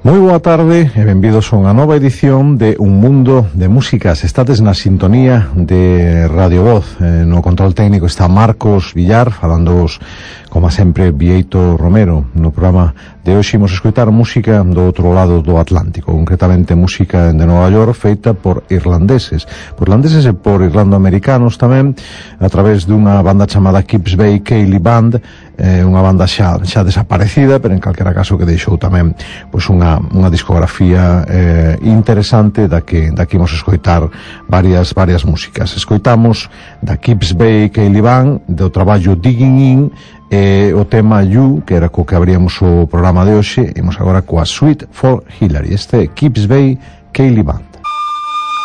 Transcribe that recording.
Moi boa tarde e benvidos a unha nova edición de Un Mundo de Músicas. Estades na sintonía de Radio Voz. No control técnico está Marcos Villar, falándoos, como sempre, Bieito Romero. No programa de hoxe imos escoitar música do outro lado do Atlántico, concretamente música de Nova York feita por irlandeses e por irlando-americanos tamén, a través dunha banda chamada Kips Bay Ceilidh Band, unha banda xa desaparecida, pero en calquera caso que deixou tamén pois unha discografía interesante da que imos escoitar varias músicas. Escoitamos da Kips Bay Ceilidh Band, do traballo Digging In, o tema You, que era co que abríamos o programa de hoxe. Imos agora coa Suite for Hillary, este Kips Bay Ceilidh Band.